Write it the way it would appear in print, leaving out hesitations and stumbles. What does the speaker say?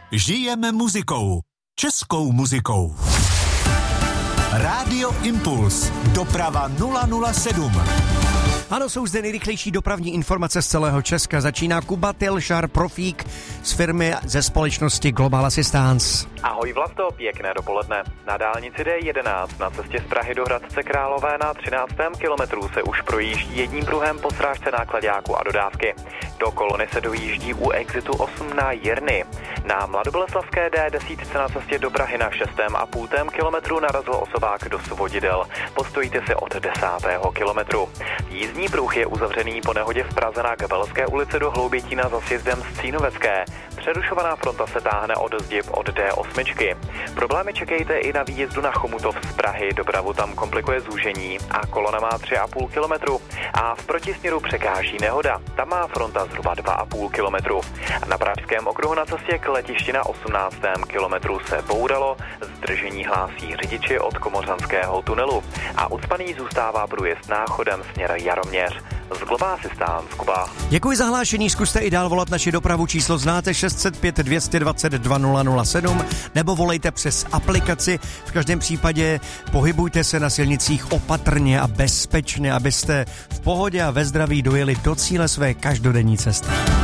Žijeme muzikou. Českou muzikou. Rádio Impuls. Doprava 007. Ano, jsou zde nejrychlejší dopravní informace z celého Česka. Začíná Kuba Tilšar, profík z firmy ze společnosti Global Assistance. Ahoj Vlasto, pěkné dopoledne. Na dálnici D11 na cestě z Prahy do Hradce Králové na 13. kilometru se už projíždí jedním pruhem po srážce náklaďáku a dodávky. Do kolony se dojíždí u exitu 8 na Jirny. Na mladoboleslavské D10 na cestě do Prahy na 6,5 kilometru narazil osobák do svodidel. Postojíte si od 10. kilometru. Jízdní pruh je uzavřený po nehodě v Praze na Gabelské ulici do Hloubětína za sjezdem z Cínovecké. Přerušovaná fronta se táhne od Zděb od D8. Problémy čekejte i na výjezdu na Chomutov z Prahy. Dopravu tam komplikuje zúžení a kolona má 3,5 kilometru. A v protisměru překáží nehoda. Tam má fronta zhruba 2,5 kilometru. Na Pražském okruhu na cestě k letišti na 18. kilometru se bouralo. Zdržení hlásí řidiči od Komořanského tunelu. A ucpaný zůstává průjezd náchodem směr Jaroměř. Z Global Assistance, Kuba. Děkuji za hlášení, zkuste i dál volat naši dopravu, číslo znáte 605 222 007 nebo volejte přes aplikaci. V každém případě pohybujte se na silnicích opatrně a bezpečně, abyste v pohodě a ve zdraví dojeli do cíle své každodenní cesty.